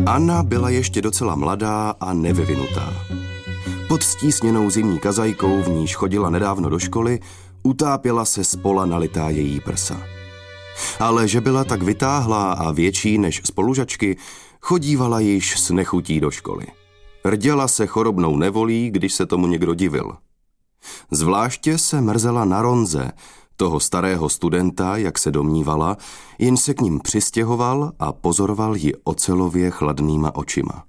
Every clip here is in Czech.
Anna byla ještě docela mladá a nevyvinutá. Pod stísněnou zimní kazajkou, v níž chodila nedávno do školy, utápěla se spola nalitá její prsa. Ale že byla tak vytáhlá a větší než spolužačky, chodívala již s nechutí do školy. Rděla se chorobnou nevolí, když se tomu někdo divil. Zvláště se mrzela na Ronze, toho starého studenta, jak se domnívala, jen se k ním přistěhoval a pozoroval ji ocelově chladnýma očima.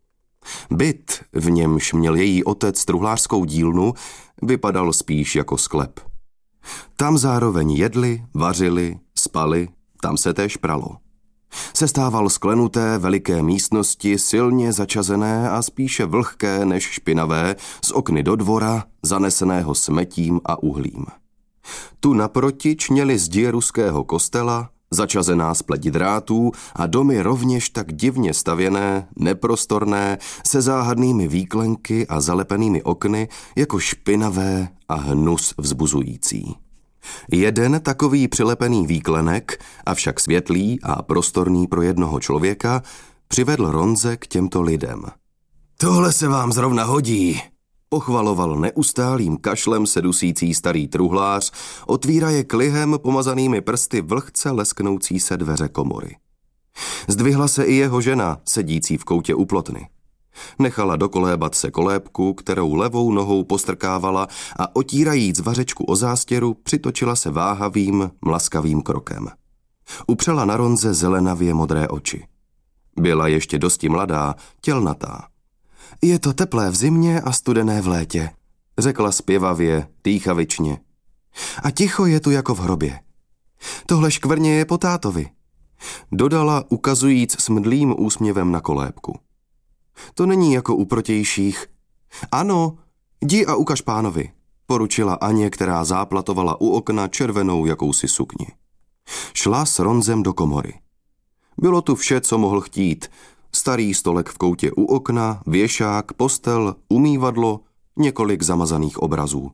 Byt, v němž měl její otec truhlářskou dílnu, vypadal spíš jako sklep. Tam zároveň jedli, vařili, spali, tam se též pralo. Sestával z klenuté veliké místnosti, silně začazené a spíše vlhké než špinavé, z okny do dvora, zaneseného smetím a uhlím. Tu naproti čněly zdi ruského kostela, začazená spleť drátů a domy rovněž tak divně stavěné, neprostorné, se záhadnými výklenky a zalepenými okny, jako špinavé a hnus vzbuzující. Jeden takový přilepený výklenek, avšak světlý a prostorný pro jednoho člověka, přivedl Ronze k těmto lidem. Tohle se vám zrovna hodí, pochvaloval neustálým kašlem se dusící starý truhlář, otvíraje klihem pomazanými prsty vlhce lesknoucí se dveře komory. Zdvihla se i jeho žena, sedící v koutě u plotny. Nechala dokolébat se kolébku, kterou levou nohou postrkávala a otírajíc vařečku o zástěru, přitočila se váhavým, mlaskavým krokem. Upřela na Ronze zelenavě modré oči. Byla ještě dosti mladá, tělnatá. Je to teplé v zimě a studené v létě, řekla zpěvavě, dýchavičně. A ticho je tu jako v hrobě. Tohle škvrně je po tátovi, dodala, ukazujíc smdlým úsměvem na kolébku. To není jako u protějších. Ano, jdi a ukaž pánovi, poručila Aně, která záplatovala u okna červenou jakousi sukni. Šla s Ronzem do komory. Bylo tu vše, co mohl chtít. Starý stolek v koutě u okna, věšák, postel, umývadlo, několik zamazaných obrazů.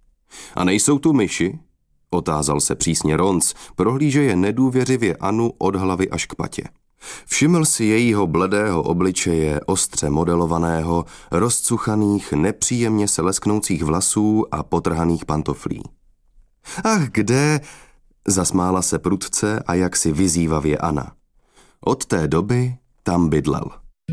A nejsou tu myši? Otázal se přísně Ronz, prohlížeje nedůvěřivě Anu od hlavy až k patě. Všiml si jejího bledého obličeje, ostře modelovaného, rozcuchaných, nepříjemně se lesknoucích vlasů a potrhaných pantoflí. Ach, kde? Zasmála se prudce a jaksi vyzývavě Anna. Od té doby tam bydlel.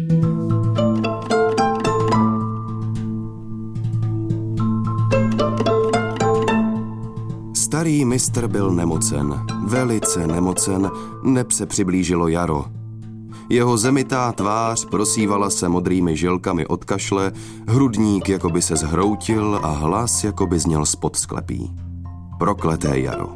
Starý mistr byl nemocen, velice nemocen, neb se přiblížilo jaro. Jeho zemitá tvář prosívala se modrými žilkami od kašle, hrudník jakoby se zhroutil a hlas jakoby zněl spod sklepí. Prokleté jaro.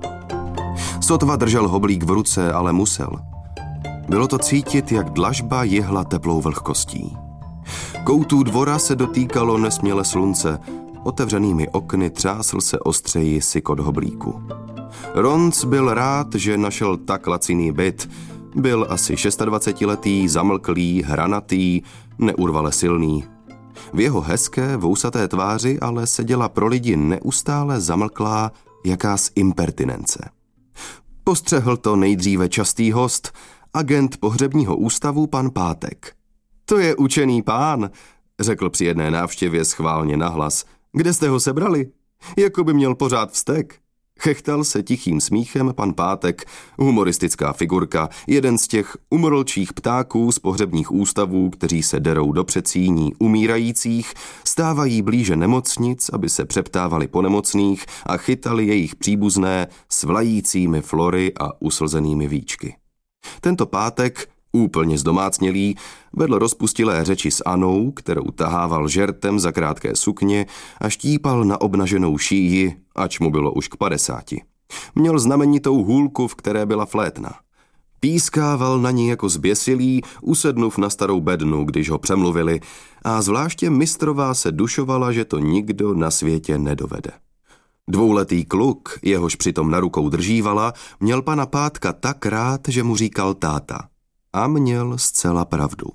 Sotva držel hoblík v ruce, ale musel. Bylo to cítit, jak dlažba jihla teplou vlhkostí. Koutů dvora se dotýkalo nesměle slunce, otevřenými okny třásl se ostřeji sykot hoblíku. Ronz byl rád, že našel tak laciný byt. Byl asi 26letý, zamlklý, hranatý, neurvale silný. V jeho hezké, vousaté tváři ale seděla pro lidi neustále zamlklá jakási impertinence. Postřehl to nejdříve častý host, agent pohřebního ústavu pan Pátek. To je učený pán, řekl při jedné návštěvě schválně nahlas. Kde jste ho sebrali? Jako by měl pořád vztek. Chechtal se tichým smíchem pan Pátek, humoristická figurka, jeden z těch umrlčích ptáků z pohřebních ústavů, kteří se derou do předsíní umírajících, stávají blíže nemocnic, aby se přeptávali po nemocných a chytali jejich příbuzné s vlajícími flory a uslzenými víčky. Tento Pátek, úplně zdomácnělý, vedl rozpustilé řeči s Anou, kterou tahával žertem za krátké sukně a štípal na obnaženou šíji, ač mu bylo už k 50. Měl znamenitou hůlku, v které byla flétna. Pískával na ní jako zběsilý, usednuv na starou bednu, když ho přemluvili, a zvláště mistrová se dušovala, že to nikdo na světě nedovede. Dvouletý kluk, jehož přitom na rukou držívala, měl pana Pátka tak rád, že mu říkal táta. A měl zcela pravdu.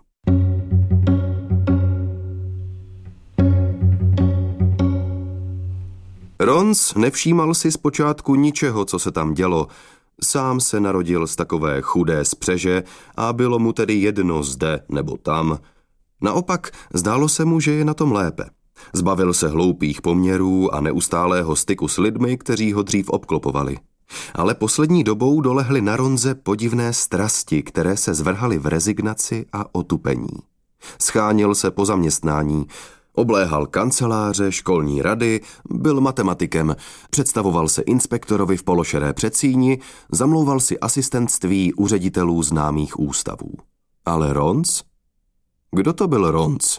Ronz nevšímal si zpočátku ničeho, co se tam dělo. Sám se narodil z takové chudé spřeže a bylo mu tedy jedno zde nebo tam. Naopak zdálo se mu, že je na tom lépe. Zbavil se hloupých poměrů a neustálého styku s lidmi, kteří ho dřív obklopovali. Ale poslední dobou dolehly na Ronze podivné strasti, které se zvrhaly v rezignaci a otupení. Scháněl se po zaměstnání, obléhal kanceláře, školní rady, byl matematikem, představoval se inspektorovi v pološeré předsíni, zamlouval si asistentství u ředitelů známých ústavů. Ale Ronz? Kdo to byl Ronz?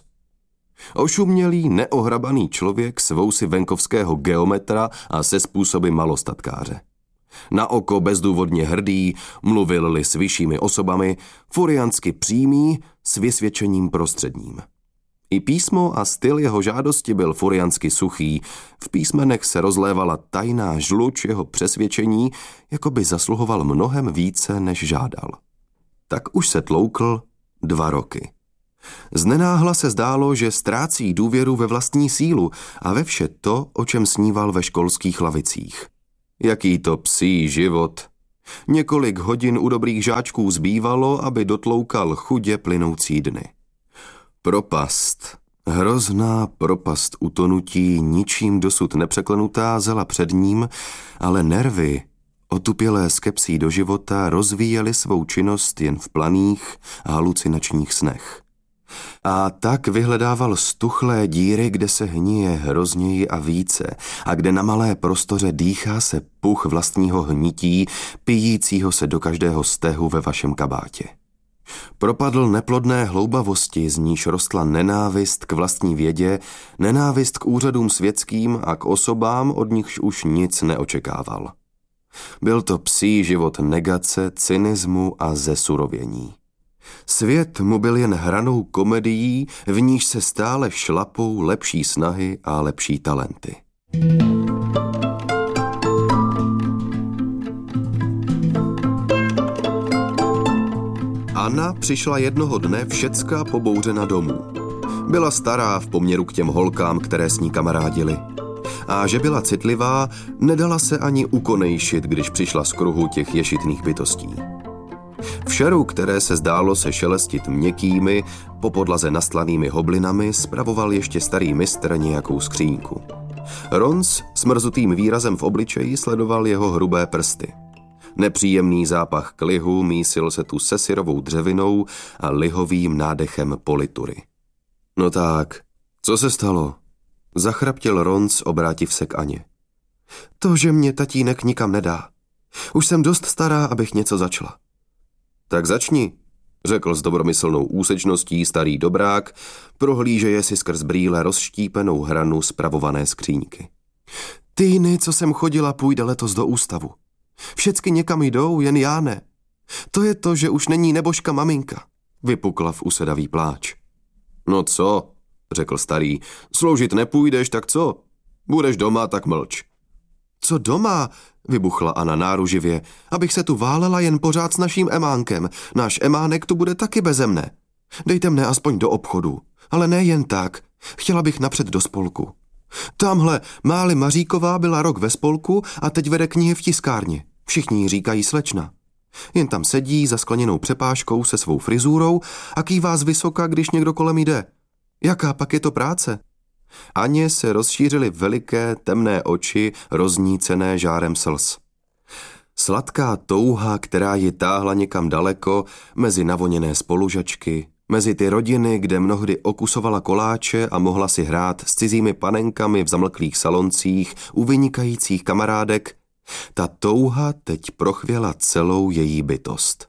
Ošumělý, neohrabaný člověk s vousy venkovského geometra a se způsoby malostatkáře. Na oko bezdůvodně hrdý, mluvil-li s vyššími osobami, furiansky přímý, s vysvědčením prostředním. I písmo a styl jeho žádosti byl furiansky suchý, v písmenech se rozlévala tajná žluč jeho přesvědčení, jako by zasluhoval mnohem více, než žádal. Tak už se tloukl 2 roky. Znenáhla se zdálo, že ztrácí důvěru ve vlastní sílu a ve vše to, o čem sníval ve školských lavicích. Jaký to psí život. Několik hodin u dobrých žáčků zbývalo, aby dotloukal chudě plynoucí dny. Propast, hrozná propast utonutí, ničím dosud nepřeklenutá zela před ním, ale nervy, otupělé skepsí do života, rozvíjely svou činnost jen v planých a halucinačních snech. A tak vyhledával stuchlé díry, kde se hníje hrozněji a více a kde na malé prostoře dýchá se puch vlastního hnití, pijícího se do každého stehu ve vašem kabátě. Propadl neplodné hloubavosti, z níž rostla nenávist k vlastní vědě, nenávist k úřadům světským a k osobám, od nichž už nic neočekával. Byl to psí život negace, cynismu a zesurovění. Svět mu byl jen hranou komedií, v níž se stále šlapou lepší snahy a lepší talenty. Anna přišla jednoho dne všecka pobouřena domů. Byla stará v poměru k těm holkám, které s ní kamarádily. A že byla citlivá, nedala se ani ukonejšit, když přišla z kruhu těch ješitných bytostí. V šeru, které se zdálo se šelestit měkkými, po podlaze nastlanými hoblinami, spravoval ještě starý mistr nějakou skříňku. Ronz s mrzutým výrazem v obličeji sledoval jeho hrubé prsty. Nepříjemný zápach klihu mísil se tu se syrovou dřevinou a lihovým nádechem politury. No tak, co se stalo? Zachraptěl Ronz, obrátiv se k Aně. To, že mě tatínek nikam nedá. Už jsem dost stará, abych něco začala. Tak začni, řekl s dobromyslnou úsečností starý dobrák, prohlížeje si skrz brýle rozštípenou hranu spravované skříňky. Týny, co jsem chodila, půjde letos do ústavu. Všecky někam jdou, jen já ne. To je to, že už není nebožka maminka, vypukla v usedavý pláč. No co, řekl starý, sloužit nepůjdeš, tak co? Budeš doma, tak mlč. Co doma? Vybuchla Anna náruživě, abych se tu válela jen pořád s naším Emánkem. Náš Emánek tu bude taky beze mne. Dejte mne aspoň do obchodu, ale ne jen tak. Chtěla bych napřed do spolku. Tamhle Máli Maříková byla rok ve spolku a teď vede knihy v tiskárně. Všichni jí říkají slečna. Jen tam sedí za skleněnou přepážkou se svou frizurou a kývá zvysoka, když někdo kolem jde. Jaká pak je to práce? Aně se rozšířily veliké temné oči, roznícené žárem slz. Sladká touha, která ji táhla někam daleko, mezi navoněné spolužačky, mezi ty rodiny, kde mnohdy okusovala koláče a mohla si hrát s cizími panenkami v zamlklých saloncích u vynikajících kamarádek, ta touha teď prochvěla celou její bytost.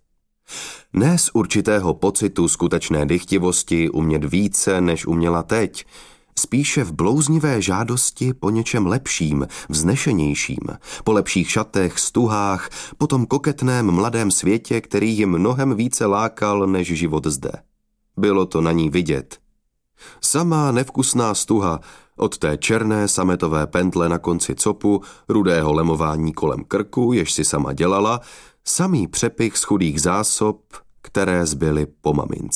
Ne z určitého pocitu skutečné dychtivosti umět více, než uměla teď, spíše v blouznivé žádosti po něčem lepším, vznešenějším, po lepších šatech, stuhách, po tom koketném mladém světě, který ji mnohem více lákal než život zde. Bylo to na ní vidět. Samá nevkusná stuha, od té černé sametové pentle na konci copu, rudého lemování kolem krku, jež si sama dělala, samý přepich z chudých zásob, které zbyly po mamince.